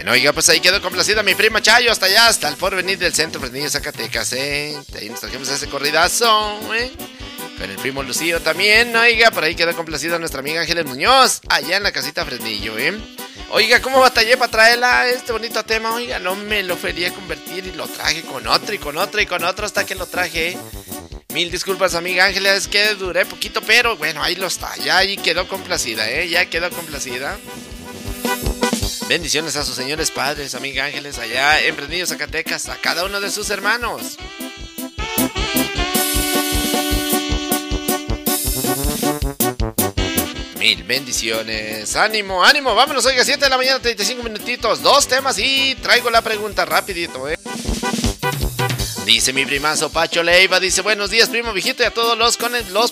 Bueno, oiga, pues ahí quedó complacida mi prima Chayo, hasta allá, hasta el porvenir del centro Fresnillo, Zacatecas, Ahí nos trajimos ese corridazo, Con el primo Lucío también, oiga, por ahí quedó complacida nuestra amiga Ángeles Muñoz, allá en la casita Fresnillo, Oiga, ¿cómo batallé para traerla este bonito tema? Oiga, no me lo quería convertir y lo traje con otro y con otro y con otro hasta que lo traje. Mil disculpas, amiga Ángeles, es que duré poquito, pero bueno, ahí lo está, ya ahí quedó complacida, ya quedó complacida. Bendiciones a sus señores padres, amiga Ángeles, allá en Fresnillo, Zacatecas, a cada uno de sus hermanos. Mil bendiciones. Ánimo, ánimo, vámonos, oiga, 7 de la mañana, 35 minutitos, 2 temas y traigo la pregunta rapidito, Dice mi primazo Pacho Leiva, dice, buenos días, primo viejito, y a todos los